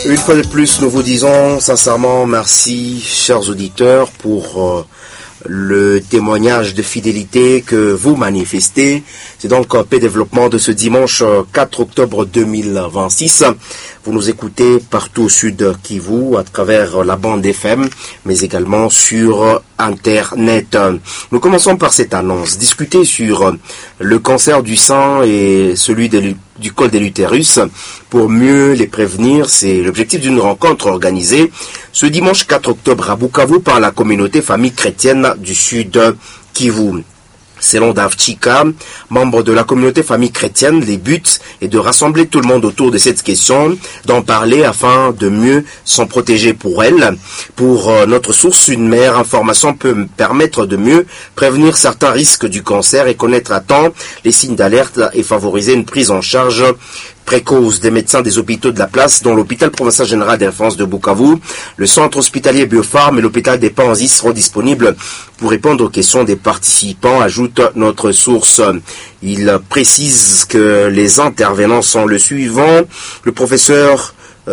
Une fois de plus, nous vous disons sincèrement merci, chers auditeurs, pour le témoignage de fidélité que vous manifestez. C'est donc un peu développement de ce dimanche 4 octobre 2026. Vous nous écoutez partout au sud Kivu à travers la bande FM, mais également sur Internet. Nous commençons par cette annonce. Discuter sur le cancer du sein et celui du col de l'utérus pour mieux les prévenir. C'est l'objectif d'une rencontre organisée ce dimanche 4 octobre à Bukavu par la communauté famille chrétienne du sud Kivu. Selon Davchika, membre de la communauté famille chrétienne, les buts est de rassembler tout le monde autour de cette question, d'en parler afin de mieux s'en protéger pour elle. Pour notre source, une meilleure information peut permettre de mieux prévenir certains risques du cancer et connaître à temps les signes d'alerte et favoriser une prise en charge précoce des médecins des hôpitaux de la place, dont l'hôpital provincial général des références de Bukavu, le centre hospitalier Biopharm et l'hôpital des Panzis seront disponibles pour répondre aux questions des participants, ajoute notre source. Il précise que les intervenants sont le suivant: le professeur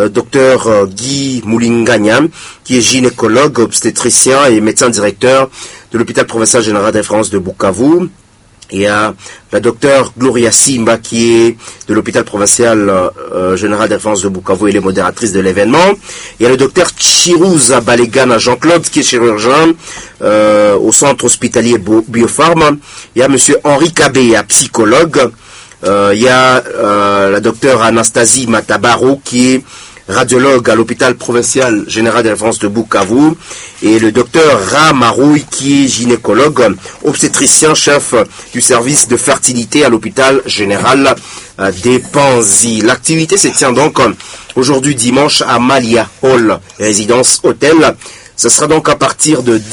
Dr Guy Moulingagna, qui est gynécologue, obstétricien et médecin directeur de l'hôpital provincial général des références de Bukavu. Il y a la docteure Gloria Simba qui est de l'hôpital provincial général des références de Bukavu et les modératrices de l'événement. Il y a le docteur Chirouza Balegana Jean-Claude qui est chirurgien au centre hospitalier Biopharm. Il y a monsieur Henri Kabé, psychologue. Il y a la docteure Anastasie Matabaro qui est radiologue à l'hôpital provincial général des références de Bukavu, et le docteur Ramarouille qui est gynécologue, obstétricien, chef du service de fertilité à l'hôpital général des Panzis. L'activité se tient donc aujourd'hui dimanche à Malia Hall, résidence hôtel. Ce sera donc à partir de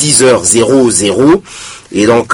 10h00 et donc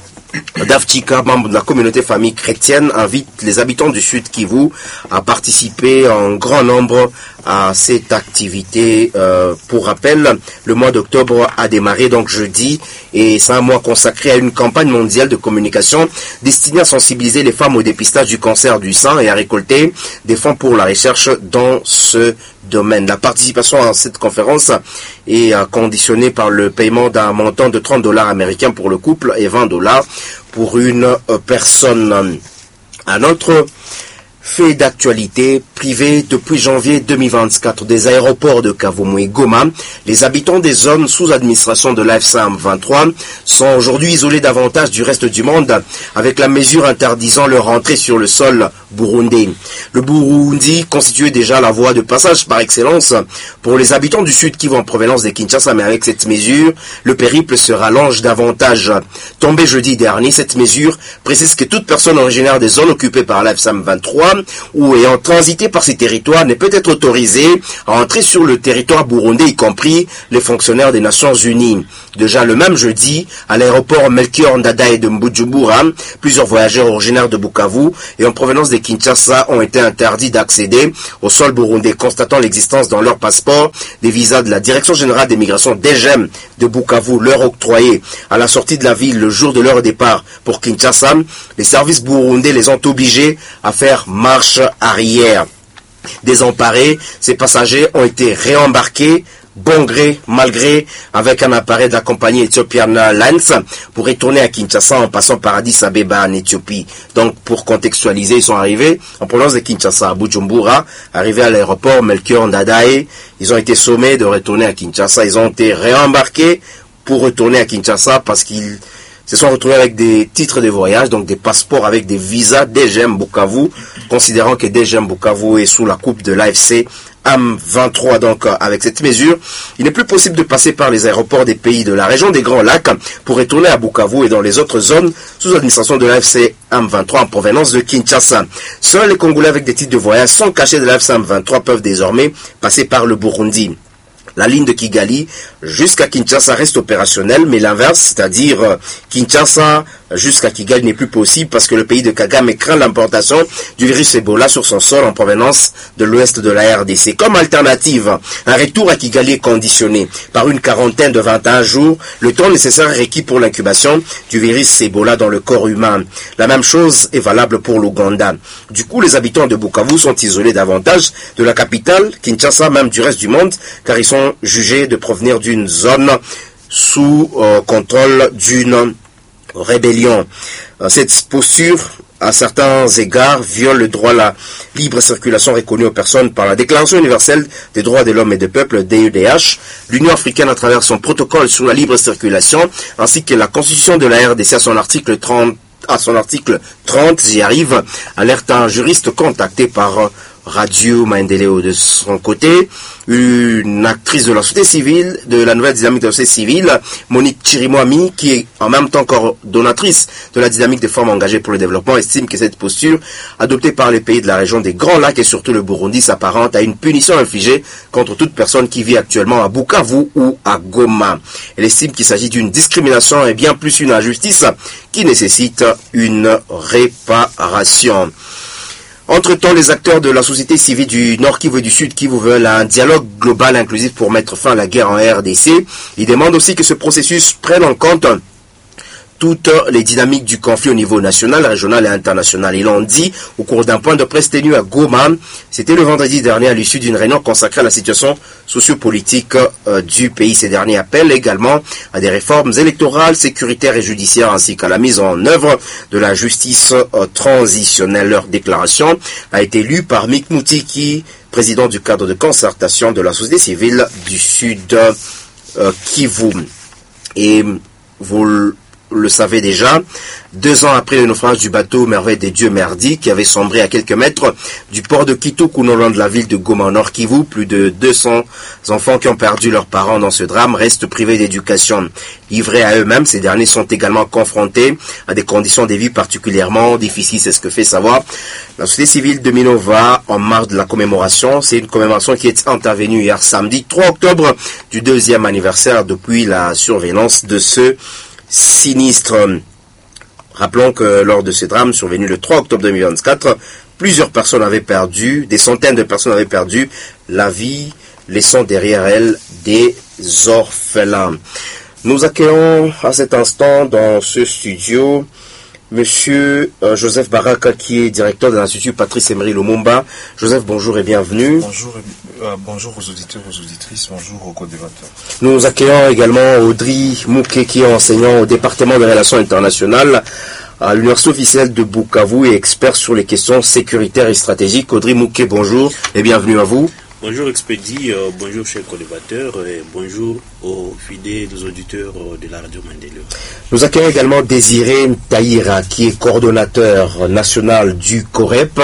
Davchika, membre de la communauté famille chrétienne, invite les habitants du Sud Kivu à participer en grand nombre à cette activité. Pour rappel, le mois d'octobre a démarré donc jeudi et c'est un mois consacré à une campagne mondiale de communication destinée à sensibiliser les femmes au dépistage du cancer du sein et à récolter des fonds pour la recherche dans ce domaine. La participation à cette conférence est conditionnée par le paiement d'un montant de $30 américains pour le couple et $20 pour une personne. Un autre fait d'actualité privée depuis janvier 2024 des aéroports de Kavumu et Goma, les habitants des zones sous administration de l'AFSA M23 sont aujourd'hui isolés davantage du reste du monde avec la mesure interdisant leur entrée sur le sol burundais. Le Burundi constituait déjà la voie de passage par excellence pour les habitants du Sud qui vont en provenance de Kinshasa, mais avec cette mesure, le périple se rallonge davantage. Tombé jeudi dernier, cette mesure précise que toute personne originaire des zones occupées par l'AFSA M23 ou ayant transité par ces territoires ne peut être autorisé à entrer sur le territoire burundais, y compris les fonctionnaires des Nations Unies. Déjà le même jeudi, à l'aéroport Melchior Ndadaye de Bujumbura, plusieurs voyageurs originaires de Bukavu et en provenance de Kinshasa ont été interdits d'accéder au sol burundais, constatant l'existence dans leur passeport des visas de la Direction générale des migrations DGM de Bukavu leur octroyés à la sortie de la ville le jour de leur départ pour Kinshasa. Les services burundais les ont obligés à faire marche arrière. Désemparés, ces passagers ont été réembarqués bon gré, mal gré, avec un appareil de la compagnie Ethiopian Airlines pour retourner à Kinshasa en passant par Addis Abeba en Éthiopie. Donc, pour contextualiser, ils sont arrivés en provenance de Kinshasa à Bujumbura, arrivés à l'aéroport Melchior Ndadaye. Ils ont été sommés de retourner à Kinshasa. Ils ont été réembarqués pour retourner à Kinshasa parce qu'ils se sont retrouvés avec des titres de voyage, donc des passeports avec des visas DGM Bukavu, considérant que DGM Bukavu est sous la coupe de l'AFC M23. Donc, avec cette mesure, il n'est plus possible de passer par les aéroports des pays de la région des Grands Lacs pour retourner à Bukavu et dans les autres zones sous administration de l'AFC M23 en provenance de Kinshasa. Seuls les Congolais avec des titres de voyage sans cachet de l'AFC M23 peuvent désormais passer par le Burundi. La ligne de Kigali jusqu'à Kinshasa reste opérationnelle, mais l'inverse, c'est-à-dire Kinshasa jusqu'à Kigali n'est plus possible parce que le pays de Kagame craint l'importation du virus Ebola sur son sol en provenance de l'ouest de la RDC. Comme alternative, un retour à Kigali est conditionné par une quarantaine de 21 jours, le temps nécessaire requis pour l'incubation du virus Ebola dans le corps humain. La même chose est valable pour l'Ouganda. Du coup, les habitants de Bukavu sont isolés davantage de la capitale, Kinshasa, même du reste du monde, car ils sont jugés de provenir d'une zone sous contrôle d'une rébellion. Cette posture, à certains égards, viole le droit à la libre circulation reconnu aux personnes par la Déclaration universelle des droits de l'homme et des peuples, DEDH, l'Union africaine à travers son protocole sur la libre circulation, ainsi que la Constitution de la RDC à son article 30, j'y arrive, alerte un juriste contacté par Radio Maendeleo. De son côté, une actrice de la société civile, de la nouvelle dynamique de la société civile, Monique Chirimwami, qui est en même temps coordonnatrice de la dynamique des femmes engagées pour le développement, estime que cette posture, adoptée par les pays de la région des Grands Lacs et surtout le Burundi, s'apparente à une punition infligée contre toute personne qui vit actuellement à Bukavu ou à Goma. Elle estime qu'il s'agit d'une discrimination et bien plus une injustice qui nécessite une réparation. Entre-temps, les acteurs de la société civile du Nord Kivu et du Sud Kivu veulent un dialogue global inclusif pour mettre fin à la guerre en RDC. Ils demandent aussi que ce processus prenne en compte toutes les dynamiques du conflit au niveau national, régional et international. Ils l'ont dit au cours d'un point de presse tenu à Goma. C'était le vendredi dernier à l'issue d'une réunion consacrée à la situation sociopolitique du pays. Ces derniers appellent également à des réformes électorales, sécuritaires et judiciaires ainsi qu'à la mise en œuvre de la justice transitionnelle. Leur déclaration a été lue par Mick Moutiki, président du cadre de concertation de la société civile du Sud Kivu. Et vous le savez déjà, 2 ans après le naufrage du bateau Merveille des Dieux Merdi, qui avait sombré à quelques mètres du port de Kitoko, non loin de la ville de Goma en Nord Kivu, plus de 200 enfants qui ont perdu leurs parents dans ce drame restent privés d'éducation. Livrés à eux-mêmes, ces derniers sont également confrontés à des conditions de vie particulièrement difficiles. C'est ce que fait savoir la société civile de Minova en marge de la commémoration. C'est une commémoration qui est intervenue hier samedi 3 octobre du 2e anniversaire depuis la survenance de ce sinistre. Rappelons que lors de ce drame survenu le 3 octobre 2024, plusieurs personnes avaient perdu, des centaines de personnes avaient perdu la vie, laissant derrière elles des orphelins. Nous accueillons à cet instant dans ce studio Monsieur Joseph Baraka, qui est directeur de l'Institut Patrice Emery Lumumba. Joseph, bonjour et bienvenue. Bonjour aux auditeurs, aux auditrices, bonjour aux co-débatteurs. Nous accueillons également Audrey Mouké, qui est enseignant au département des relations internationales à l'Université officielle de Bukavu et expert sur les questions sécuritaires et stratégiques. Audrey Mouké, bonjour et bienvenue à vous. Bonjour Expédie, bonjour chers co-débatteurs et bonjour aux fidèles auditeurs de la radio Maendeleo. Nous accueillons également Désiré Taïra, qui est coordonnateur national du COREP.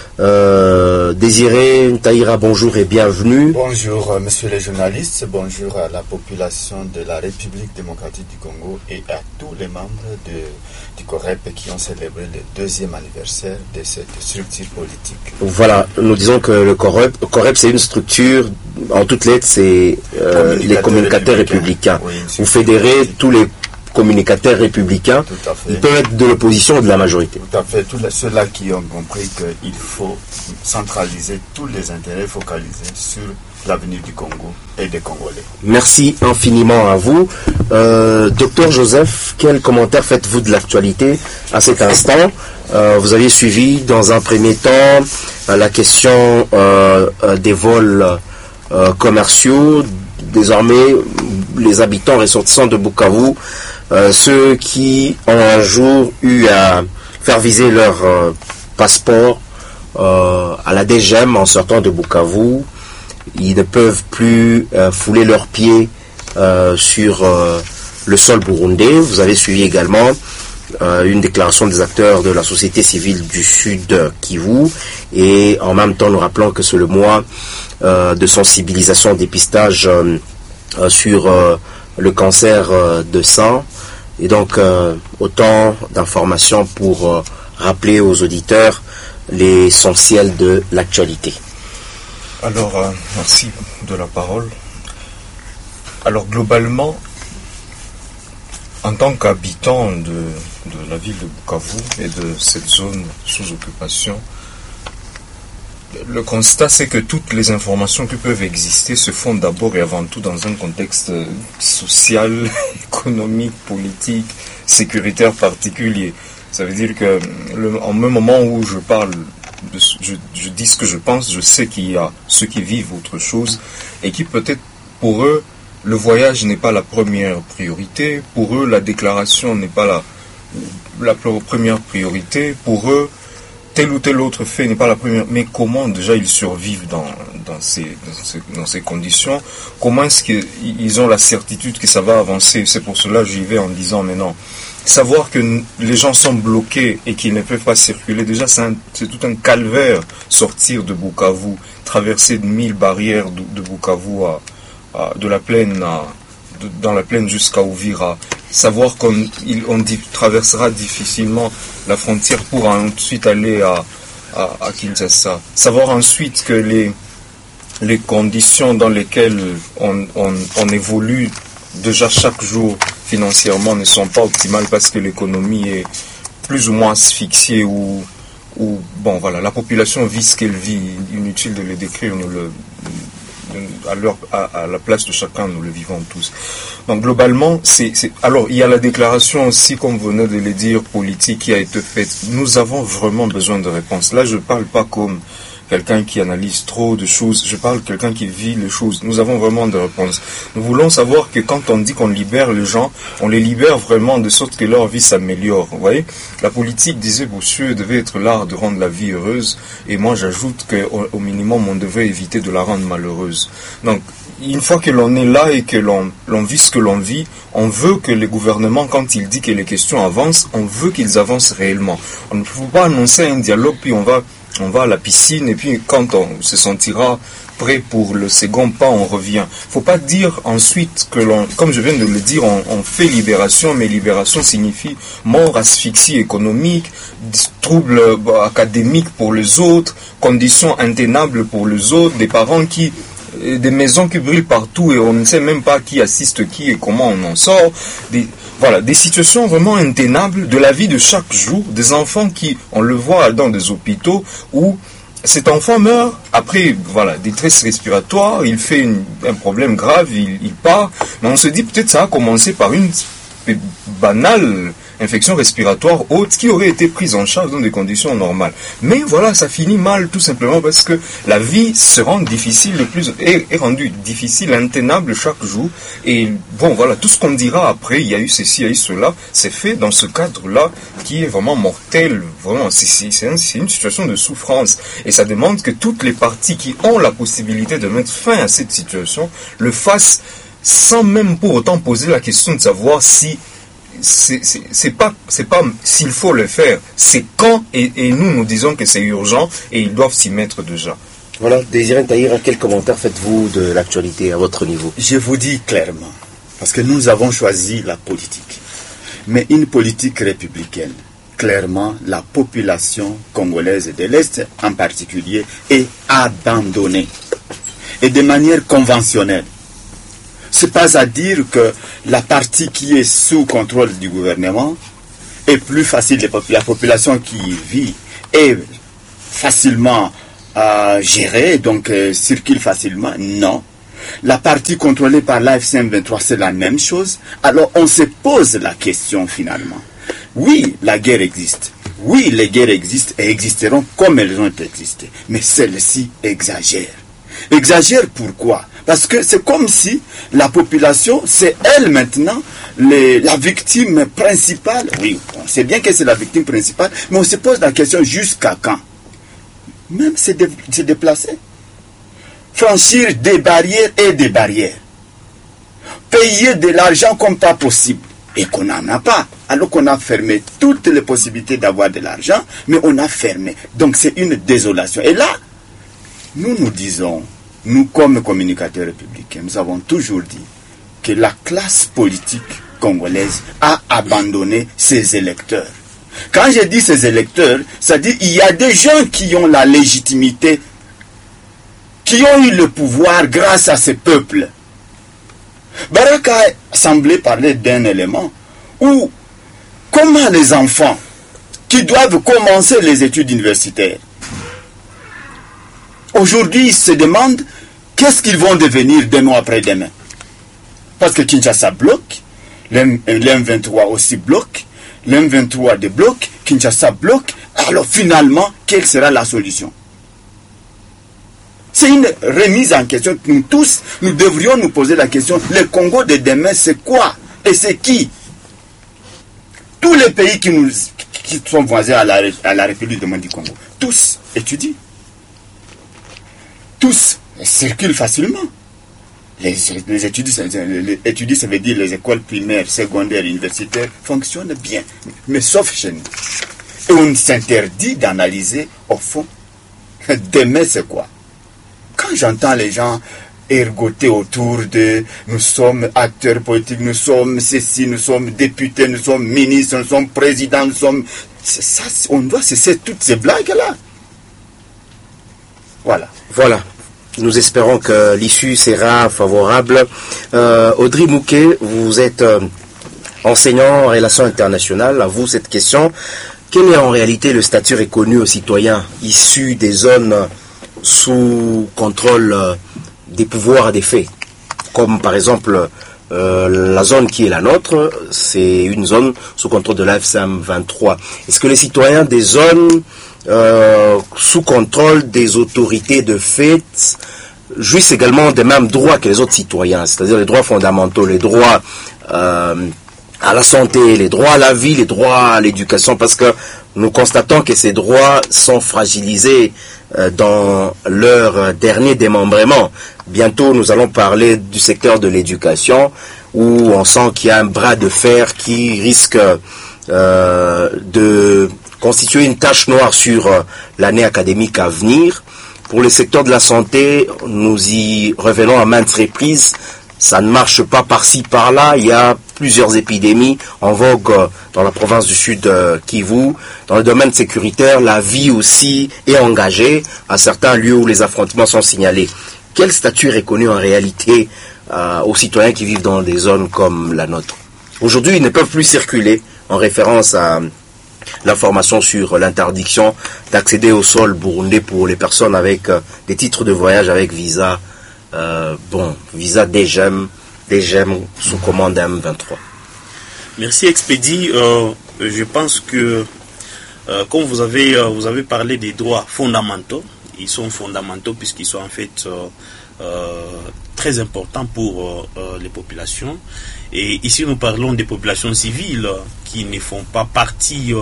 Désiré Taïra, bonjour et bienvenue. Bonjour monsieur les journalistes, bonjour à la population de la République démocratique du Congo et à tous les membres du COREP qui ont célébré le 2e anniversaire de cette structure politique. Voilà, nous disons que le COREP c'est une structure, en toutes lettres, c'est les communicateurs républicains. Oui, vous fédérez tous les communicateurs républicains, ils peuvent être de l'opposition ou de la majorité. Tout à fait, tous ceux-là qui ont compris qu'il faut centraliser tous les intérêts focalisés sur l'avenir du Congo et des Congolais. Merci infiniment à vous. Docteur Joseph, quel commentaire faites-vous de l'actualité à cet instant? Vous avez suivi dans un premier temps la question des vols commerciaux. Désormais, les habitants ressortissants de Bukavu, ceux qui ont un jour eu à faire viser leur passeport à la DGM en sortant de Bukavu, ils ne peuvent plus fouler leurs pieds sur le sol burundais. Vous avez suivi également une déclaration des acteurs de la société civile du Sud Kivu, et en même temps nous rappelons que c'est le mois de sensibilisation, dépistage sur le cancer de sang, et donc autant d'informations pour rappeler aux auditeurs l'essentiel de l'actualité. Alors, merci de la parole. Alors, globalement, En tant qu'habitant de la ville de Bukavu et de cette zone sous occupation, le constat, c'est que toutes les informations qui peuvent exister se font d'abord et avant tout dans un contexte social, économique, politique, sécuritaire particulier. Ça veut dire que, en même moment où je parle, je dis ce que je pense, je sais qu'il y a ceux qui vivent autre chose et qui peut-être, pour eux, le voyage n'est pas la première priorité. Pour eux, la déclaration n'est pas la première priorité. Pour eux, tel ou tel autre fait n'est pas la première. Mais comment déjà ils survivent dans ces conditions? Comment est-ce qu'ils ont la certitude que ça va avancer? C'est pour cela que j'y vais en disant, mais non. Savoir que les gens sont bloqués et qu'ils ne peuvent pas circuler, déjà c'est tout un calvaire sortir de Bukavu, traverser de 1000 barrières de Bukavu de la plaine dans la plaine jusqu'à Uvira. Savoir qu'on traversera difficilement la frontière pour ensuite aller à Kinshasa. Savoir ensuite que les conditions dans lesquelles on évolue déjà chaque jour financièrement ne sont pas optimales parce que l'économie est plus ou moins asphyxiée ou bon voilà, la population vit ce qu'elle vit. Inutile de le décrire, à la place de chacun, nous le vivons tous. Donc globalement, alors il y a la déclaration aussi, comme vous venez de le dire, politique qui a été faite. Nous avons vraiment besoin de réponses. Là, je ne parle pas comme quelqu'un qui analyse trop de choses, je parle de quelqu'un qui vit les choses. Nous avons vraiment des réponses. Nous voulons savoir que quand on dit qu'on libère les gens, on les libère vraiment de sorte que leur vie s'améliore. Vous voyez, la politique, disait Bossuet, devait être l'art de rendre la vie heureuse, et moi j'ajoute qu'au minimum on devrait éviter de la rendre malheureuse. Donc une fois que l'on est là et que l'on vit ce que l'on vit, on veut que les gouvernements, quand ils disent que les questions avancent, on veut qu'ils avancent réellement. On ne peut pas annoncer un dialogue puis on va à la piscine et puis quand on se sentira prêt pour le second pas, on revient. Faut pas dire ensuite que comme je viens de le dire, on fait libération, mais libération signifie mort, asphyxie économique, troubles académiques pour les autres, conditions intenables pour les autres, des parents des maisons qui brûlent partout et on ne sait même pas qui assiste qui et comment on en sort. Voilà, des situations vraiment intenables de la vie de chaque jour, des enfants qui, on le voit dans des hôpitaux où cet enfant meurt après, voilà, détresse respiratoire, il fait un problème grave, il part, mais on se dit peut-être ça a commencé par une banale infection respiratoire haute qui aurait été prise en charge dans des conditions normales. Mais voilà, ça finit mal tout simplement parce que la vie se rend difficile est rendue difficile, intenable chaque jour. Et bon, voilà, tout ce qu'on dira après, il y a eu ceci, il y a eu cela, c'est fait dans ce cadre-là qui est vraiment mortel. Vraiment, c'est une situation de souffrance. Et ça demande que toutes les parties qui ont la possibilité de mettre fin à cette situation le fassent sans même pour autant poser la question de savoir si c'est pas s'il faut le faire, c'est quand, et nous disons que c'est urgent et ils doivent s'y mettre déjà. Voilà, Désiré Ntaïra, quel commentaire faites-vous de l'actualité à votre niveau? Je vous dis clairement, parce que nous avons choisi la politique, mais une politique républicaine. Clairement, la population congolaise de l'Est en particulier est abandonnée, et de manière conventionnelle. C'est pas à dire que la partie qui est sous contrôle du gouvernement est plus facile. La population qui vit est facilement gérée, donc circule facilement. Non. La partie contrôlée par l'AFC M23, c'est la même chose. Alors on se pose la question finalement. Oui, la guerre existe. Oui, les guerres existent et existeront comme elles ont existé. Mais celles-ci exagèrent. Exagèrent pourquoi? Parce que c'est comme si la population, c'est elle maintenant la victime principale. Oui, on sait bien que c'est la victime principale, mais on se pose la question jusqu'à quand? Même se déplacer. Franchir des barrières et des barrières. Payer de l'argent comme pas possible. Et qu'on n'en a pas. Alors qu'on a fermé toutes les possibilités d'avoir de l'argent, mais on a fermé. Donc c'est une désolation. Et là, nous disons, nous comme communicateurs républicains, nous avons toujours dit que la classe politique congolaise a abandonné ses électeurs. Quand je dis ses électeurs, ça dit il y a des gens qui ont la légitimité, qui ont eu le pouvoir grâce à ce peuple. Baraka a semblé parler d'un élément où comment les enfants qui doivent commencer les études universitaires, aujourd'hui ils se demandent qu'est-ce qu'ils vont devenir demain après-demain. Parce que Kinshasa bloque, l'M23 aussi bloque, l'M23 débloque, Kinshasa bloque. Alors finalement, quelle sera la solution? C'est une remise en question. Nous tous, nous devrions nous poser la question, le Congo de demain, c'est quoi? Et c'est qui? Tous les pays qui sont voisins à la République du Congo, tous étudient. Tous circulent facilement. Les études, ça veut dire les écoles primaires, secondaires, universitaires, fonctionnent bien. Mais sauf chez nous. Et on s'interdit d'analyser, au fond, demain c'est quoi? Quand j'entends les gens ergoter autour de nous sommes acteurs politiques, nous sommes ceci, nous sommes députés, nous sommes ministres, nous sommes présidents, nous sommes... Ça, on doit cesser toutes ces blagues-là. Voilà. Voilà. Nous espérons que l'issue sera favorable. Audrey Mouquet, vous êtes enseignant en relations internationales. À vous cette question. Quel est en réalité le statut reconnu aux citoyens issus des zones sous contrôle des pouvoirs des faits? Comme par exemple la zone qui est la nôtre, c'est une zone sous contrôle de l'AFSM 23. Est-ce que les citoyens des zones sous contrôle des autorités de fait jouissent également des mêmes droits que les autres citoyens, c'est-à-dire les droits fondamentaux, les droits à la santé, les droits à la vie, les droits à l'éducation, parce que nous constatons que ces droits sont fragilisés dans leur dernier démembrement. Bientôt, nous allons parler du secteur de l'éducation, où on sent qu'il y a un bras de fer qui risque de constituer une tache noire sur l'année académique à venir. Pour le secteur de la santé, nous y revenons à maintes reprises. Ça ne marche pas par-ci, par-là. Il y a plusieurs épidémies en vogue dans la province du Sud Kivu. Dans le domaine sécuritaire, la vie aussi est engagée à certains lieux où les affrontements sont signalés. Quel statut est reconnu en réalité aux citoyens qui vivent dans des zones comme la nôtre? Aujourd'hui, ils ne peuvent plus circuler, en référence à l'information sur l'interdiction d'accéder au sol burundais pour les personnes avec des titres de voyage avec visa. Visa DGM sous commande M23. Merci Expédie. Je pense que comme vous avez parlé des droits fondamentaux, ils sont fondamentaux puisqu'ils sont en fait très importants pour les populations. Et ici nous parlons des populations civiles qui ne font pas partie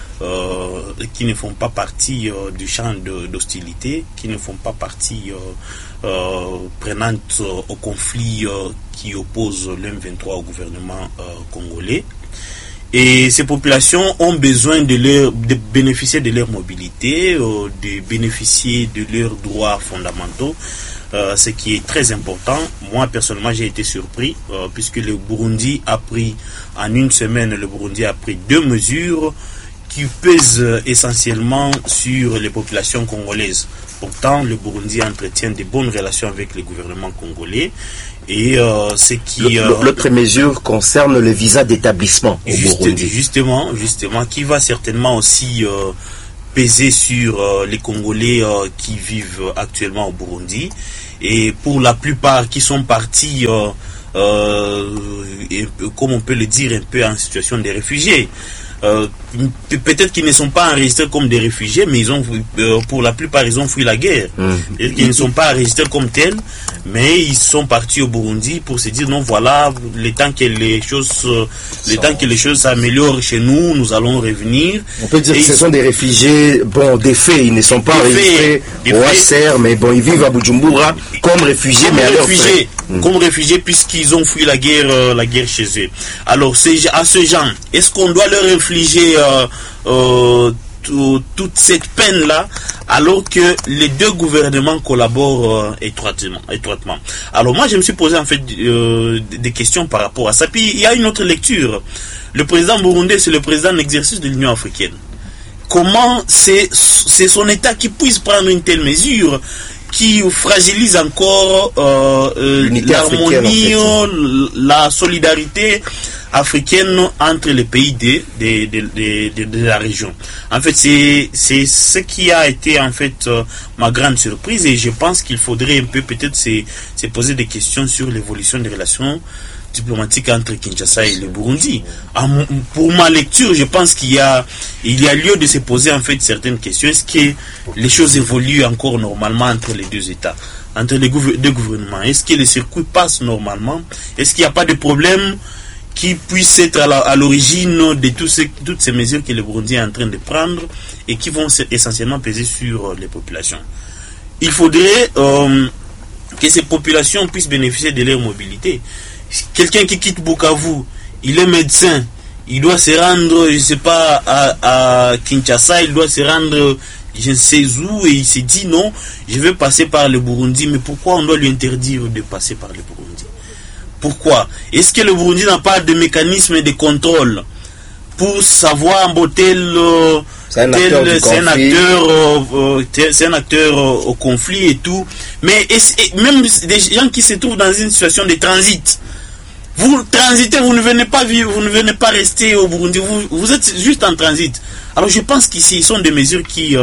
du champ d'hostilité, qui ne font pas partie prenante au conflit qui oppose l'M23 au gouvernement congolais. Et ces populations ont besoin de bénéficier de leur mobilité, de bénéficier de leurs droits fondamentaux, ce qui est très important. Moi, personnellement, j'ai été surpris, puisque le Burundi a pris, en une semaine, deux mesures qui pèsent essentiellement sur les populations congolaises. Pourtant, le Burundi entretient de bonnes relations avec le gouvernement congolais. Et ce qui l'autre mesure concerne le visa d'établissement au Burundi. Justement, qui va certainement aussi peser sur les Congolais qui vivent actuellement au Burundi. Et pour la plupart qui sont partis, comme on peut le dire, un peu en situation de réfugiés. Peut-être qu'ils ne sont pas enregistrés comme des réfugiés, mais pour la plupart, ils ont fui la guerre. Ils ne sont pas enregistrés comme tels, mais ils sont partis au Burundi pour se dire non, voilà, le temps que les choses s'améliorent chez nous, nous allons revenir. On peut dire que ce sont des réfugiés, des faits, ils ne sont pas enregistrés au HCR, mais ils vivent à Bujumbura comme réfugiés, comme réfugiés puisqu'ils ont fui la guerre chez eux. Alors, à ce genre, est-ce qu'on doit leur infliger toute cette peine-là, alors que les deux gouvernements collaborent étroitement. Alors moi, je me suis posé en fait des questions par rapport à ça. Puis il y a une autre lecture. Le président burundais, c'est le président en exercice de l'Union africaine. Comment c'est son État qui puisse prendre une telle mesure qui fragilise encore l'harmonie, la solidarité africaine entre les pays de la région. En fait, c'est ce qui a été en fait ma grande surprise, et je pense qu'il faudrait un peu peut-être se poser des questions sur l'évolution des relations diplomatiques entre Kinshasa et le Burundi. Pour ma lecture, je pense qu'il y a lieu de se poser en fait certaines questions. Est-ce que les choses évoluent encore normalement entre les deux États, entre les deux gouvernements? Est-ce que les circuits passent normalement? Est-ce qu'il n'y a pas de problème qui puisse être à l'origine de toutes ces mesures que le Burundi est en train de prendre et qui vont essentiellement peser sur les populations? Il faudrait que ces populations puissent bénéficier de leur mobilité. Quelqu'un qui quitte Bukavu, il est médecin, il doit se rendre, je ne sais pas, à Kinshasa, il doit se rendre je ne sais où, et il s'est dit non, je vais passer par le Burundi. Mais pourquoi on doit lui interdire de passer par le Burundi? Pourquoi? Est-ce que le Burundi n'a pas de mécanisme de contrôle pour savoir c'est un acteur au conflit et tout? Mais même des gens qui se trouvent dans une situation de transit, vous transitez, vous ne venez pas vivre, vous ne venez pas rester au Burundi, vous êtes juste en transit. Alors je pense qu'ici, ce sont des mesures qui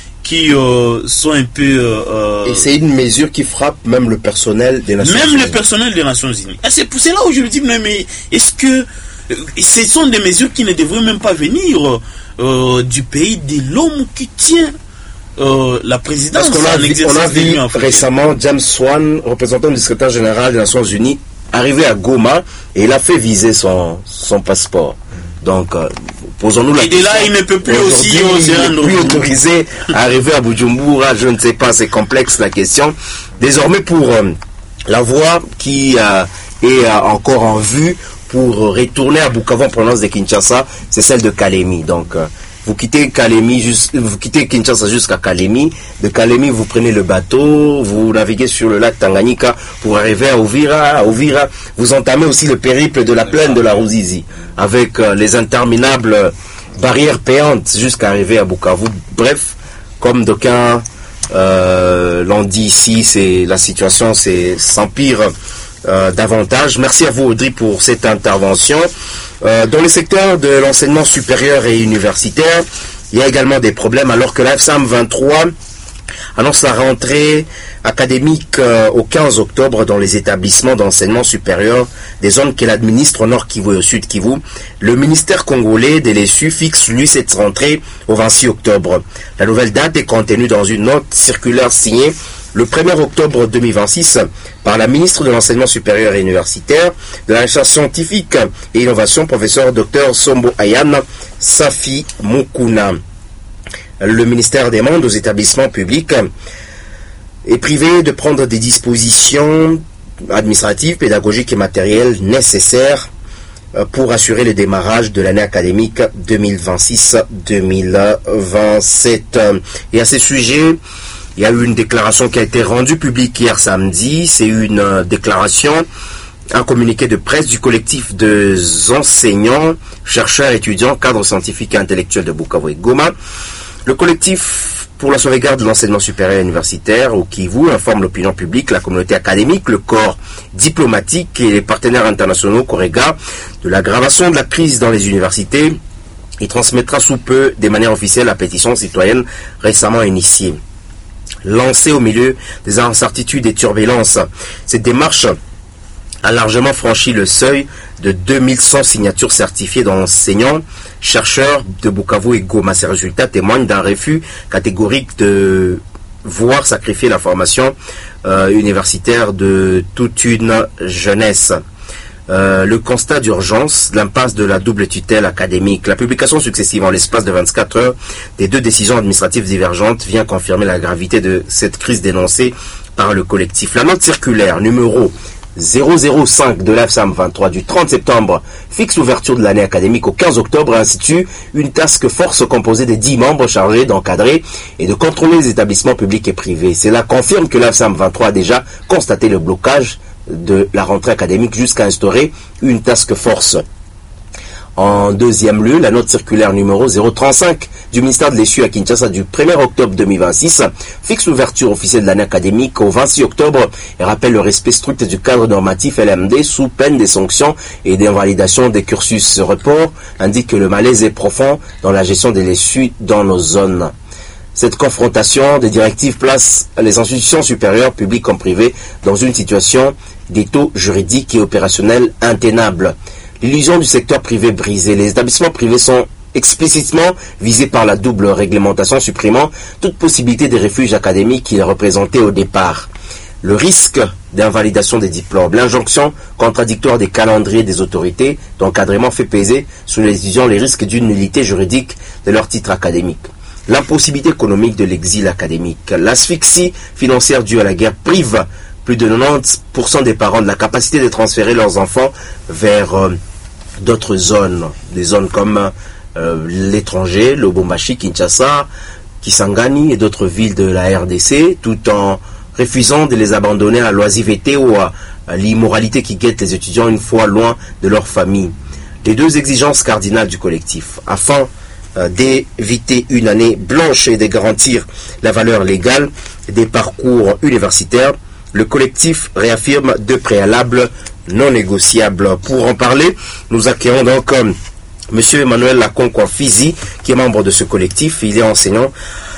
sont un peu... Et c'est une mesure qui frappe même le personnel des Nations Unies. Même le personnel des Nations Unies. C'est là où je me dis, mais est-ce que ce sont des mesures qui ne devraient même pas venir du pays de l'homme qui tient la présidence? Parce qu'on a vu récemment James Swan, représentant du secrétaire général des Nations Unies, arrivé à Goma, et il a fait viser son passeport. Donc, posons-nous la question. Et de là, il ne peut plus aussi plus autorisé à arriver à Bujumbura. Je ne sais pas, c'est complexe la question. Désormais, pour la voie qui est encore en vue pour retourner à Bukavu en provenance de Kinshasa, c'est celle de Kalemi. Donc, vous quittez Kinshasa jusqu'à Kalemi. De Kalemi, vous prenez le bateau, vous naviguez sur le lac Tanganyika pour arriver à Uvira. À Uvira, vous entamez aussi le périple de la plaine de la Ruzizi, avec les interminables barrières payantes jusqu'à arriver à Bukavu. Bref, comme d'aucuns l'ont dit ici, la situation s'empire davantage. Merci à vous, Audrey, pour cette intervention. Dans le secteur de l'enseignement supérieur et universitaire, il y a également des problèmes, alors que l'AFSAM 23 annonce la rentrée académique au 15 octobre dans les établissements d'enseignement supérieur des zones qu'elle administre au Nord Kivu et au Sud Kivu. Le ministère congolais de l'ESU fixe, lui, cette rentrée au 26 octobre. La nouvelle date est contenue dans une note circulaire signée le 1er octobre 2026 par la ministre de l'Enseignement supérieur et universitaire, de la recherche scientifique et innovation, professeur Dr Sombo Ayane Safi Mukuna. Le ministère demande aux établissements publics et privés de prendre des dispositions administratives, pédagogiques et matérielles nécessaires pour assurer le démarrage de l'année académique 2026-2027. Et à ce sujet, il y a eu une déclaration qui a été rendue publique hier samedi. C'est une déclaration, un communiqué de presse du collectif des enseignants, chercheurs, étudiants, cadres scientifiques et intellectuels de Bukavu et Goma. Le collectif pour la sauvegarde de l'enseignement supérieur et universitaire au Kivu informe l'opinion publique, la communauté académique, le corps diplomatique et les partenaires internationaux Corega de l'aggravation de la crise dans les universités. Il transmettra sous peu de manière officielle la pétition citoyenne récemment initiée. Lancée au milieu des incertitudes et turbulences, cette démarche a largement franchi le seuil de 2100 signatures certifiées d'enseignants, chercheurs de Bukavu et Goma. Ces résultats témoignent d'un refus catégorique de voir sacrifier la formation universitaire de toute une jeunesse. Le constat d'urgence, l'impasse de la double tutelle académique, la publication successive en l'espace de 24 heures des deux décisions administratives divergentes vient confirmer la gravité de cette crise dénoncée par le collectif. La note circulaire numéro 005 de l'AFSAM 23 du 30 septembre fixe l'ouverture de l'année académique au 15 octobre et institue une task force composée de 10 membres chargés d'encadrer et de contrôler les établissements publics et privés. Cela confirme que l'AFSAM 23 a déjà constaté le blocage de la rentrée académique jusqu'à instaurer une task force. En deuxième lieu, la note circulaire numéro 035 du ministère de l'Essu à Kinshasa du 1er octobre 2026 fixe l'ouverture officielle de l'année académique au 26 octobre et rappelle le respect strict du cadre normatif LMD sous peine des sanctions et d'invalidation des cursus. Ce report indique que le malaise est profond dans la gestion de l'Essu dans nos zones. Cette confrontation des directives place les institutions supérieures, publiques comme privées, dans une situation d'étau juridique et opérationnel intenable. L'illusion du secteur privé brisée. Les établissements privés sont explicitement visés par la double réglementation supprimant toute possibilité de refuge académique qu'ils représentaient au départ. Le risque d'invalidation des diplômes, l'injonction contradictoire des calendriers des autorités d'encadrement fait peser sur les étudiants les risques d'une nullité juridique de leur titre académique. L'impossibilité économique de l'exil académique, l'asphyxie financière due à la guerre prive plus de 90% des parents de la capacité de transférer leurs enfants vers d'autres zones, des zones comme l'étranger, Lubumbashi, Kinshasa, Kisangani et d'autres villes de la RDC, tout en refusant de les abandonner à l'oisiveté ou à l'immoralité qui guette les étudiants une fois loin de leur famille. Les deux exigences cardinales du collectif, afin d'éviter une année blanche et de garantir la valeur légale des parcours universitaires, le collectif réaffirme deux préalables non négociables. Pour en parler, nous accueillons donc M. Emmanuel Lakonkwa Fizi, qui est membre de ce collectif. Il est enseignant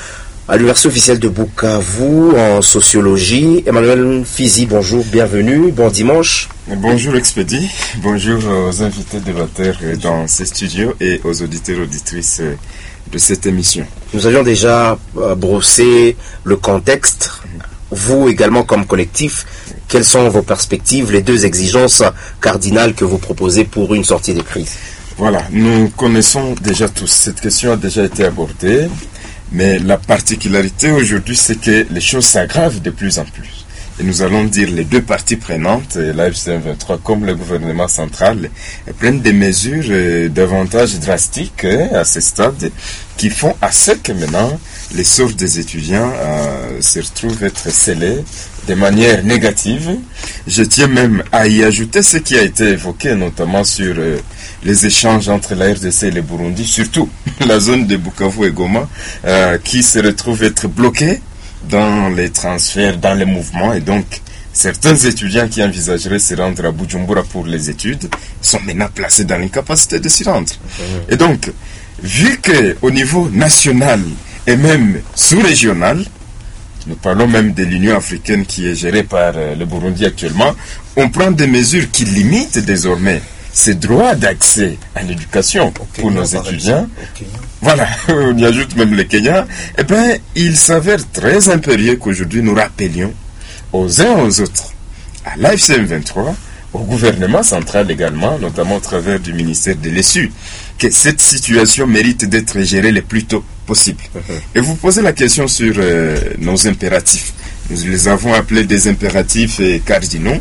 à l'Université officielle de Bukavu en sociologie. Emmanuel Fizi, bonjour, bienvenue, bon dimanche. Bonjour Expédie, bonjour aux invités débatteurs dans ces studios et aux auditeurs et auditrices de cette émission. Nous avions déjà brossé le contexte. Vous également comme collectif, quelles sont vos perspectives, les deux exigences cardinales que vous proposez pour une sortie de crise? Voilà, nous connaissons déjà tous, cette question a déjà été abordée, mais la particularité aujourd'hui c'est que les choses s'aggravent de plus en plus. Et nous allons dire les deux parties prenantes, l'AFC M23 comme le gouvernement central, prennent des mesures davantage drastiques à ce stade qui font à ce que maintenant les sorts des étudiants se retrouvent être scellés de manière négative. Je tiens même à y ajouter ce qui a été évoqué notamment sur les échanges entre la RDC et le Burundi, surtout la zone de Bukavu et Goma, qui se retrouve être bloquée dans les transferts, dans les mouvements, et donc certains étudiants qui envisageraient se rendre à Bujumbura pour les études sont maintenant placés dans l'incapacité de s'y rendre. Et donc, vu qu'au niveau national et même sous-régional, nous parlons même de l'Union africaine qui est gérée par le Burundi actuellement, on prend des mesures qui limitent désormais ces droits d'accès à l'éducation pour nos étudiants. Voilà, on y ajoute même le Kenya. Eh bien, il s'avère très impérieux qu'aujourd'hui nous rappelions aux uns aux autres, à l'AFC M23, au gouvernement central également, notamment au travers du ministère de l'Essu, que cette situation mérite d'être gérée le plus tôt possible. Et vous posez la question sur nos impératifs. Nous les avons appelés des impératifs cardinaux.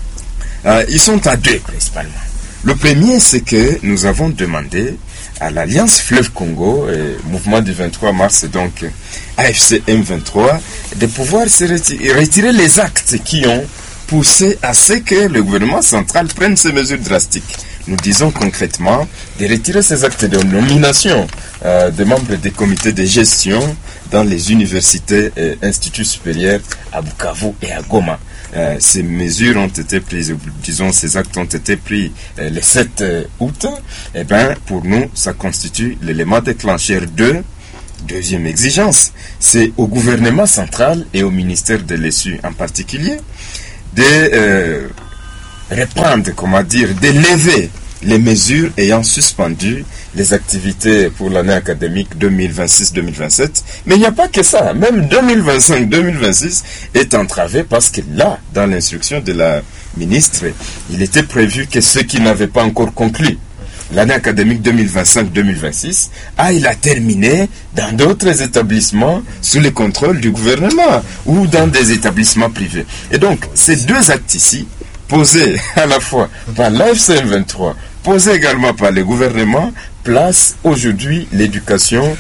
Ils sont à deux principalement. Le premier, c'est que nous avons demandé à l'Alliance Fleuve Congo, mouvement du 23 mars, donc AFC M23, de pouvoir se retirer les actes qui ont poussé à ce que le gouvernement central prenne ces mesures drastiques. Nous disons concrètement de retirer ces actes de nomination des membres des comités de gestion dans les universités et instituts supérieurs à Bukavu et à Goma. Ces mesures ont été prises, disons ces actes ont été pris le 7 août. Eh bien, pour nous, ça constitue l'élément déclencheur de deuxième exigence. C'est au gouvernement central et au ministère de l'Essu en particulier de reprendre, de lever les mesures ayant suspendu les activités pour l'année académique 2026-2027. Mais il n'y a pas que ça. Même 2025-2026 est entravé parce que là, dans l'instruction de la ministre, il était prévu que ceux qui n'avaient pas encore conclu l'année académique 2025-2026 aillent la terminer dans d'autres établissements sous le contrôle du gouvernement ou dans des établissements privés. Et donc, ces deux actes ici, posés à la fois par l'AFC M23, posés également par le gouvernement, place aujourd'hui l'éducation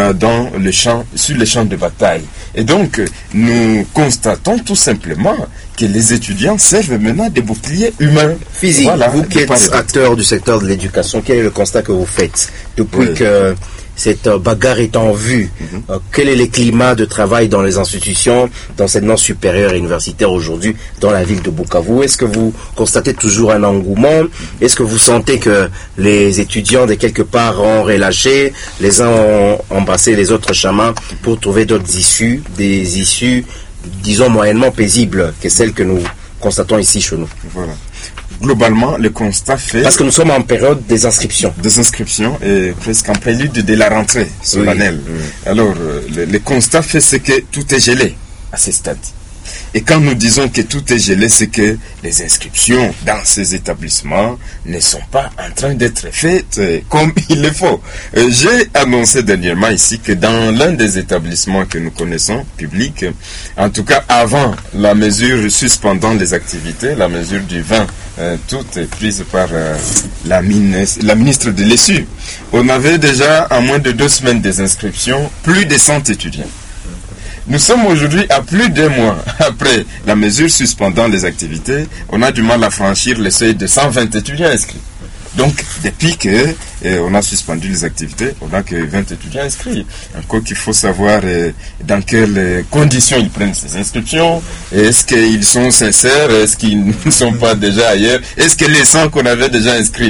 sur le champ de bataille. Et donc, nous constatons tout simplement que les étudiants servent maintenant des boucliers humains. Physique, voilà, vous qui êtes acteur du secteur de l'éducation, quel est le constat que vous faites depuis que cette bagarre est en vue, quel est le climat de travail dans les institutions d'enseignement supérieur et universitaire aujourd'hui dans la ville de Bukavu? Est-ce que vous constatez toujours un engouement? Est-ce que vous sentez que les étudiants de quelque part ont relâché, les uns ont embrassé les autres chemins pour trouver d'autres issues, des issues, disons, moyennement paisibles que celles que nous constatons ici chez nous? Voilà. Globalement, le constat fait... Parce que nous sommes en période des inscriptions. Des inscriptions et presque en prélude de la rentrée solennelle. Oui. Alors, le constat fait, c'est que tout est gelé à ce stade. Et quand nous disons que tout est gelé, c'est que les inscriptions dans ces établissements ne sont pas en train d'être faites comme il le faut. J'ai annoncé dernièrement ici que dans l'un des établissements que nous connaissons, publics, en tout cas avant la mesure suspendant les activités, la mesure du 20, toute est prise par la ministre de l'ESU, on avait déjà en moins de 2 semaines des inscriptions, plus de 100 étudiants. Nous sommes aujourd'hui à plus d'1 mois après la mesure suspendant les activités. On a du mal à franchir le seuil de 120 étudiants inscrits. Donc, depuis que on a suspendu les activités, on n'a que 20 étudiants inscrits. Encore qu'il faut savoir dans quelles conditions ils prennent ces inscriptions. Est-ce qu'ils sont sincères? Est-ce qu'ils ne sont pas déjà ailleurs? Est-ce que les 100 qu'on avait déjà inscrits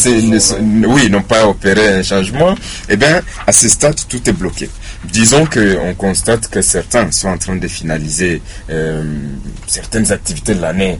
n'ont pas opéré un changement? Eh bien, à ce stade, tout est bloqué. Disons qu'on constate que certains sont en train de finaliser certaines activités de l'année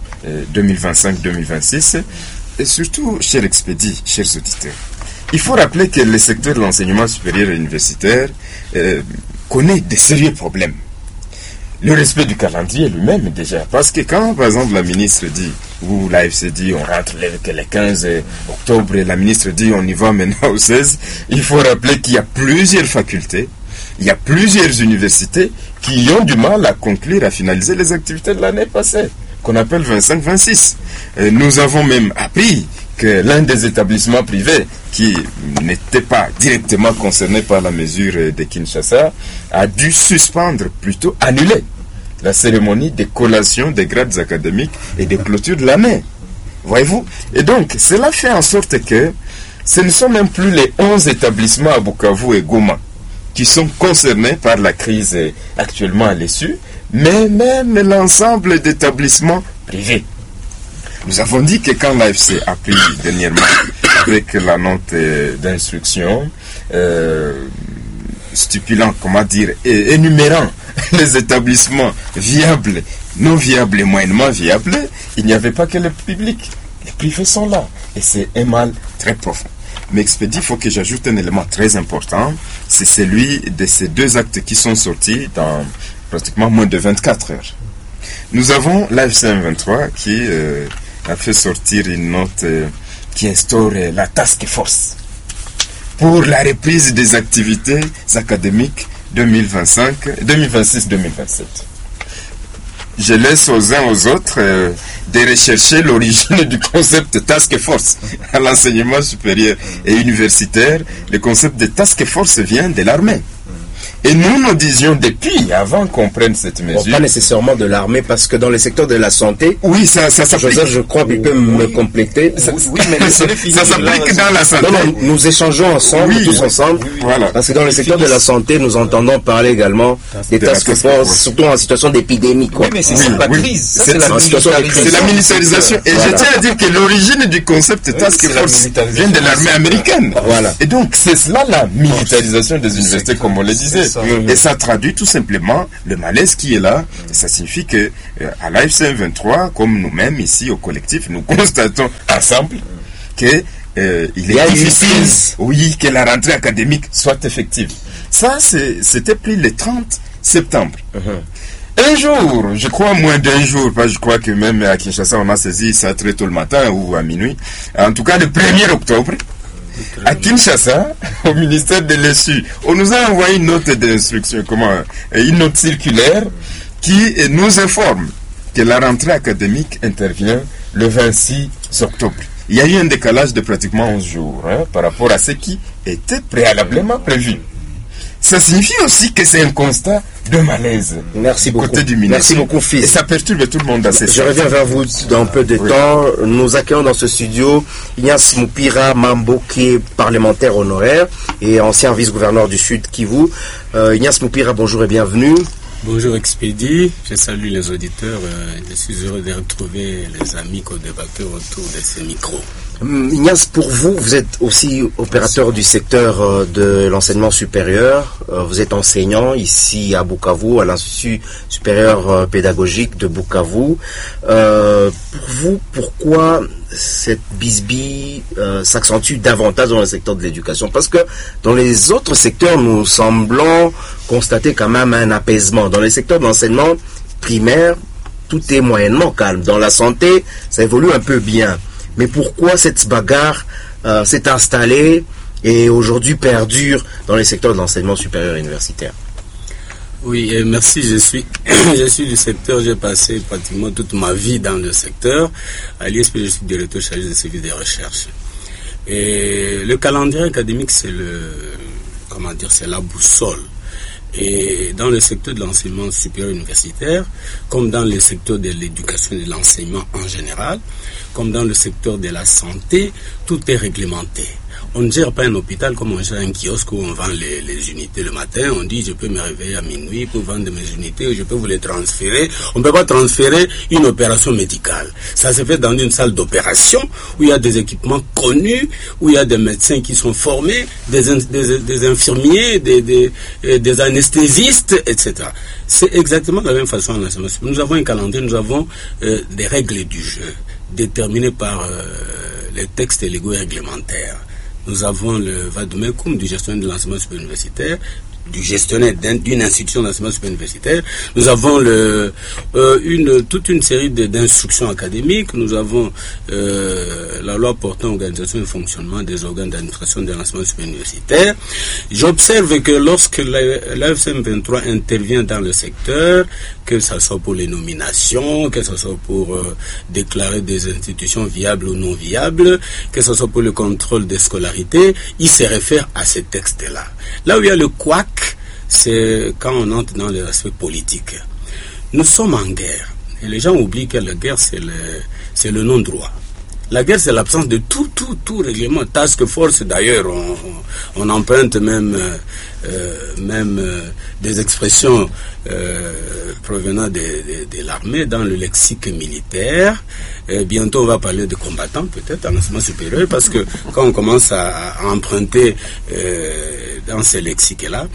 2025-2026. Et surtout, cher Expédie, chers auditeurs, il faut rappeler que le secteur de l'enseignement supérieur et universitaire connaît de sérieux problèmes. Le respect du calendrier lui-même déjà, parce que quand, par exemple, la ministre dit, ou l'AFC dit, on rentre le 15 octobre, et la ministre dit, on y va maintenant au 16, il faut rappeler qu'il y a plusieurs facultés, il y a plusieurs universités qui ont du mal à conclure, à finaliser les activités de l'année passée, qu'on appelle 25-26. Nous avons même appris que l'un des établissements privés qui n'était pas directement concerné par la mesure de Kinshasa a dû suspendre, plutôt annuler, la cérémonie de collation des grades académiques et de clôture de l'année. Voyez-vous? Et donc, cela fait en sorte que ce ne sont même plus les 11 établissements à Bukavu et Goma qui sont concernés par la crise actuellement à l'issue, mais même l'ensemble d'établissements privés. Nous avons dit que quand l'AFC a pris dernièrement avec la note d'instruction stipulant, énumérant les établissements viables, non viables et moyennement viables, il n'y avait pas que le public. Les privés sont là. Et c'est un mal très profond. Mais Expédie, il faut que j'ajoute un élément très important, c'est celui de ces 2 actes qui sont sortis dans pratiquement moins de 24 heures. Nous avons l'AFC M23 qui a fait sortir une note qui instaure la task force pour la reprise des activités académiques 2026-2027. Je laisse aux uns aux autres de rechercher l'origine du concept task force à l'enseignement supérieur et universitaire. Le concept de task force vient de l'armée. Et nous disions depuis, avant qu'on prenne cette mesure... Bon, pas nécessairement de l'armée, parce que dans le secteur de la santé... Oui, ça s'applique. Joseph, je crois qu'il peut me compléter. Oui, mais ça s'applique dans la santé. Non, nous échangeons ensemble, tous ensemble. Voilà. Parce que dans le secteur de la santé, nous entendons parler également des task force, surtout en situation d'épidémie. Oui, mais c'est la crise. C'est la militarisation. Et je tiens à dire que l'origine du concept task force vient de l'armée américaine. Voilà. Et donc, c'est cela la militarisation des universités, comme on le disait. Et ça traduit tout simplement le malaise qui est là. Et ça signifie que à l'AFC M23, comme nous-mêmes ici au collectif, nous constatons ensemble que il est difficile, oui, que la rentrée académique soit effective. Ça, c'était pris le 30 septembre. Un jour, je crois moins d'un jour, parce que je crois que même à Kinshasa, on a saisi ça très tôt le matin ou à minuit. En tout cas, le 1er octobre, à Kinshasa, au ministère de l'ESU, on nous a envoyé une note d'instruction, une note circulaire qui nous informe que la rentrée académique intervient le 26 octobre. Il y a eu un décalage de pratiquement 11 jours par rapport à ce qui était préalablement prévu. Ça signifie aussi que c'est un constat de malaise. Merci beaucoup. Côté du ministère. Merci beaucoup, fils. Et ça perturbe tout le monde dans ces Je reviens vers vous dans peu de temps. Nous accueillons dans ce studio Ignace Moupira Mambo, qui est parlementaire honoraire et ancien vice-gouverneur du Sud Kivu. Ignace Moupira, bonjour et bienvenue. Bonjour Expédie, je salue les auditeurs, je suis heureux de retrouver les amis co-débatteurs autour de ces micros. Ignace, pour vous, vous êtes aussi opérateur du secteur de l'enseignement supérieur. Vous êtes enseignant ici à Bukavu, à l'Institut supérieur pédagogique de Bukavu. Pour vous, pourquoi cette bisbille s'accentue davantage dans le secteur de l'éducation? Parce que dans les autres secteurs, nous semblons constater quand même un apaisement. Dans les secteurs de l'enseignement primaire, tout est moyennement calme. Dans la santé, ça évolue un peu bien. Mais pourquoi cette bagarre s'est installée et aujourd'hui perdure dans les secteurs de l'enseignement supérieur et universitaire? Oui, merci, je suis du secteur, j'ai passé pratiquement toute ma vie dans le secteur. À l'ISP, je suis directeur chargé de services de recherche. Et le calendrier académique, c'est c'est la boussole. Et dans le secteur de l'enseignement supérieur universitaire, comme dans le secteur de l'éducation et de l'enseignement en général, comme dans le secteur de la santé, tout est réglementé. On ne gère pas un hôpital comme on gère un kiosque où on vend les unités le matin. On dit je peux me réveiller à minuit pour vendre mes unités ou je peux vous les transférer. On ne peut pas transférer une opération médicale. Ça se fait dans une salle d'opération où il y a des équipements connus, où il y a des médecins qui sont formés, des infirmiers, des anesthésistes, etc. C'est exactement de la même façon en enseignement supérieur. Nous avons un calendrier, nous avons des règles du jeu déterminées par les textes légaux et réglementaires. Nous avons le Vadoumekoum du gestionnaire de l'enseignement supérieur universitaire, du gestionnaire d'une institution d'enseignement supérieur universitaire. Nous avons toute une série d'instructions académiques. Nous avons la loi portant organisation et fonctionnement des organes d'administration de l'enseignement supérieur universitaire. J'observe que lorsque l'AFCM 23 intervient dans le secteur, que ce soit pour les nominations, que ce soit pour déclarer des institutions viables ou non viables, que ce soit pour le contrôle des scolarités, il se réfère à ces textes-là. Là où il y a le couac, c'est quand on entre dans l'aspect politique. Nous sommes en guerre. Et les gens oublient que la guerre, c'est le non-droit. La guerre, c'est l'absence de tout règlement. Task force, d'ailleurs, on emprunte même des expressions provenant de l'armée dans le lexique militaire. Bientôt, on va parler de combattants, peut-être, en enseignement supérieur, parce que quand on commence à emprunter dans ces lexiques-là,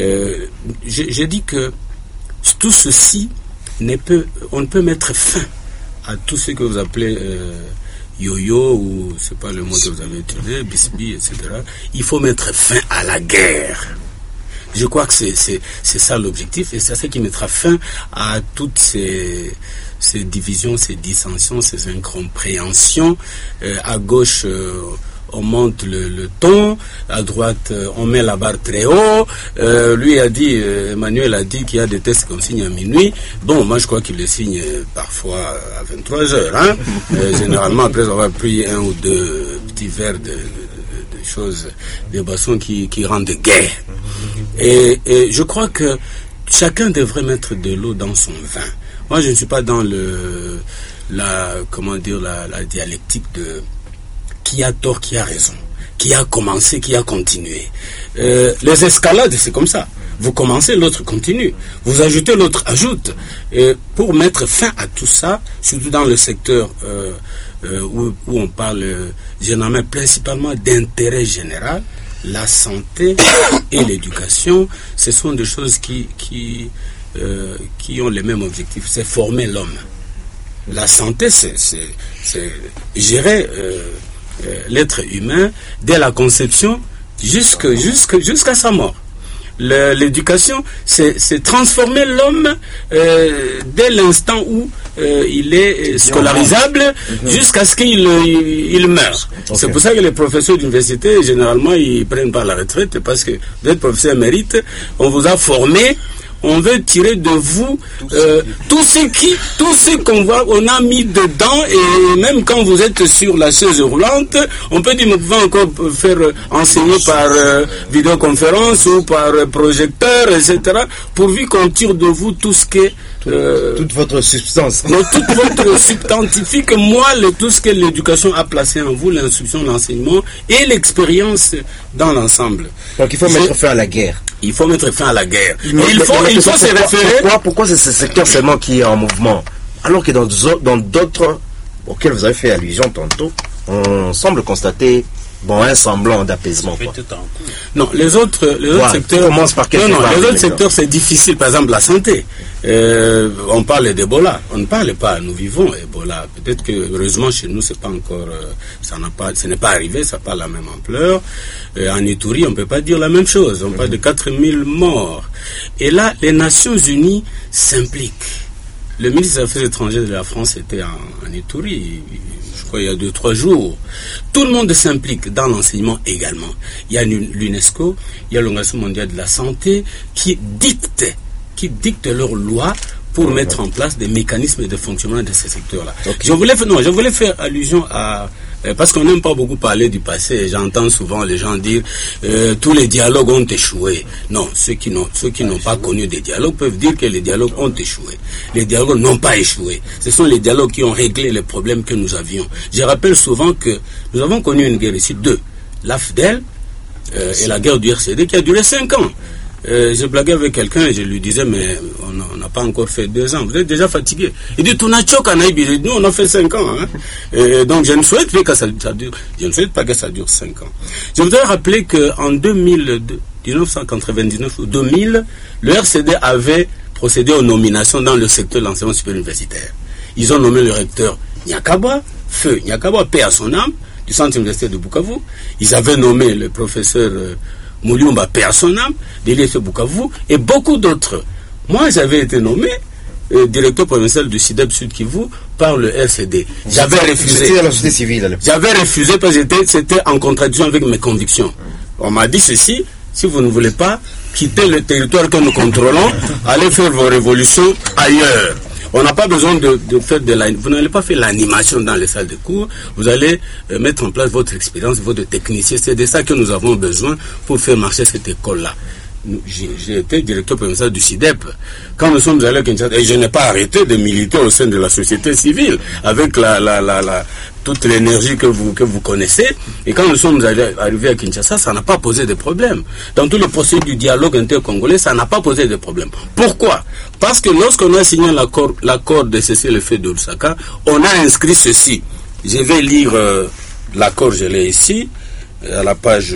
je dis que tout ceci, on ne peut mettre fin à tout ce que vous appelez yo-yo, ou c'est pas le mot que vous avez utilisé, bisbille, etc. Il faut mettre fin à la guerre. Je crois que c'est ça l'objectif, et c'est ça qui mettra fin à toutes ces divisions, ces dissensions, ces incompréhensions. À gauche, on monte le ton, à droite, on met la barre très haut. Lui a dit, Emmanuel a dit qu'il y a des tests qu'on signe à minuit. Bon, moi je crois qu'il les signe parfois à 23h. Hein? Généralement, après avoir pris un ou deux petits verres de choses, des boissons qui rendent guerre. Et je crois que chacun devrait mettre de l'eau dans son vin. Moi, je ne suis pas dans la dialectique de qui a tort, qui a raison, qui a commencé, qui a continué. Les escalades, c'est comme ça. Vous commencez, l'autre continue. Vous ajoutez, l'autre ajoute. Et pour mettre fin à tout ça, surtout dans le secteur où on parle généralement, principalement d'intérêt général, la santé et l'éducation, ce sont des choses qui ont les mêmes objectifs. C'est former l'homme. La santé, c'est gérer l'être humain dès la conception jusqu'à sa mort. L'éducation, c'est transformer l'homme dès l'instant où il est scolarisable jusqu'à ce qu'il meure. Okay. C'est pour ça que les professeurs d'université, généralement, ils prennent pas la retraite, parce que vous êtes professeur émérite, on vous a formé, on veut tirer de vous tout ce qu'on voit, on a mis dedans, et même quand vous êtes sur la chaise roulante, on peut dire, vous pouvez encore faire enseigner par vidéoconférence ou par projecteur, etc., pourvu qu'on tire de vous tout ce qui est toute votre substance. Non, toute votre substantifique, tout ce que l'éducation a placé en vous, l'instruction, l'enseignement et l'expérience dans l'ensemble. Donc il faut mettre fin à la guerre. Il faut mettre fin à la guerre. Il faut se référer. Pourquoi c'est ce secteur seulement qui est en mouvement, alors que dans d'autres auxquels vous avez fait allusion tantôt, on semble constater un semblant d'apaisement. Non, les autres secteurs. Commence par les autres secteurs, c'est difficile. Par exemple, la santé. On parle d'Ebola. On ne parle pas. Nous vivons Ebola. Peut-être que heureusement chez nous, c'est pas encore. Ce n'est pas arrivé. Ça n'a pas la même ampleur. En Ituri, on peut pas dire la même chose. On parle de 4000 morts. Et là, les Nations Unies s'impliquent. Le ministre des Affaires étrangères de la France était en Ituri. Je crois il y a 2-3 jours. Tout le monde s'implique dans l'enseignement également. Il y a l'UNESCO, il y a l'Organisation mondiale de la santé qui dictent leurs lois pour mettre en place des mécanismes de fonctionnement de ces secteurs-là. Okay. Je voulais faire allusion à... Parce qu'on n'aime pas beaucoup parler du passé. J'entends souvent les gens dire tous les dialogues ont échoué. Non, ceux qui n'ont pas connu des dialogues peuvent dire que les dialogues ont échoué. Les dialogues n'ont pas échoué. Ce sont les dialogues qui ont réglé les problèmes que nous avions. Je rappelle souvent que nous avons connu une guerre ici, l'AFDEL et la guerre du RCD qui a duré 5 ans. Je blaguais avec quelqu'un et je lui disais, mais on n'a pas encore fait 2 ans, vous êtes déjà fatigué. Il dit, nous on a fait 5 ans. Hein. Donc je ne souhaite pas que ça dure, je ne souhaite pas que ça dure 5 ans. Je voudrais rappeler qu'en 1999 ou 2000, le RCD avait procédé aux nominations dans le secteur de l'enseignement supérieur universitaire. Ils ont nommé le recteur Nyakabwa, Feu Nyakabwa, paix à son âme, du centre universitaire de Bukavu. Ils avaient nommé le professeur Mouliumba, paix à son âme, de l'IFE Bukavu, et beaucoup d'autres. Moi, j'avais été nommé directeur provincial du CIDEP Sud Kivu par le RCD. J'avais refusé. C'était la société civile. J'avais refusé parce que c'était en contradiction avec mes convictions. On m'a dit ceci, si vous ne voulez pas quitter le territoire que nous contrôlons, allez faire vos révolutions ailleurs. On n'a pas besoin de faire vous n'allez pas faire l'animation dans les salles de cours, vous allez mettre en place votre expérience, votre technicien. C'est de ça que nous avons besoin pour faire marcher cette école-là. J'ai été directeur provincial du CIDEP. Quand nous sommes allés à Kinshasa, et je n'ai pas arrêté de militer au sein de la société civile, avec toute l'énergie que vous connaissez. Et quand nous sommes arrivés à Kinshasa, ça n'a pas posé de problème. Dans tout le processus du dialogue intercongolais, ça n'a pas posé de problème. Pourquoi? Parce que lorsqu'on a signé l'accord de cesser le feu de Lusaka, on a inscrit ceci. Je vais lire l'accord, je l'ai ici, à la page...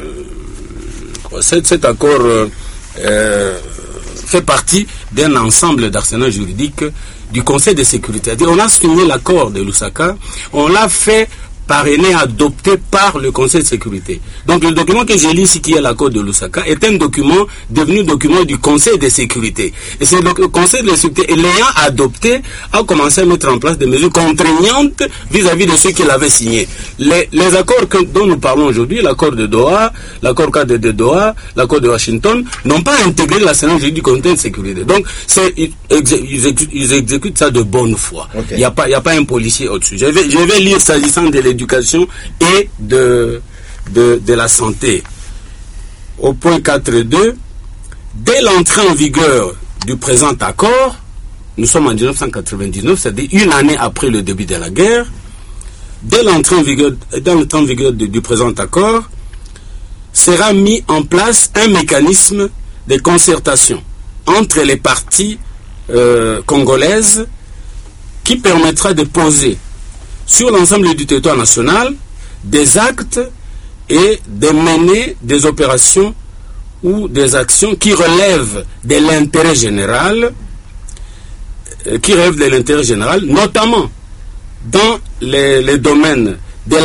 Cet accord fait partie d'un ensemble d'arsenal juridique du Conseil de sécurité. On a signé l'accord de Lusaka, on l'a fait parrainé, adopté par le Conseil de sécurité. Donc le document que j'ai lu ici, qui est l'accord de Lusaka, est un document devenu document du Conseil de sécurité. Et c'est le Conseil de sécurité, l'ayant adopté, a commencé à mettre en place des mesures contraignantes vis-à-vis de ceux qui l'avaient signé. Les accords dont nous parlons aujourd'hui, l'accord de Doha, l'accord cadre de Doha, l'accord de Washington, n'ont pas intégré l'arsenal juridique du Conseil de sécurité. Donc ils exécutent ça de bonne foi. Okay. Il n'y a pas un policier au-dessus. Je vais lire s'agissant de l'éducation et de la santé. Au point 4.2, dès l'entrée en vigueur du présent accord, nous sommes en 1999, c'est-à-dire une année après le début de la guerre, dès l'entrée en vigueur du présent accord, sera mis en place un mécanisme de concertation entre les parties congolaises qui permettra de poser sur l'ensemble du territoire national des actes et de mener des opérations ou des actions qui relèvent de l'intérêt général, notamment dans les domaines